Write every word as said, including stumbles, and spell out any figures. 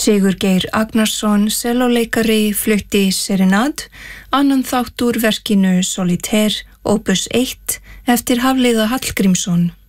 Sigurgeir Agnarsson, sellóleikari, flutti Serenade, annan þátt úr verkinu Solitaire, opus eitt, eftir Hafliða Hallgrímsson.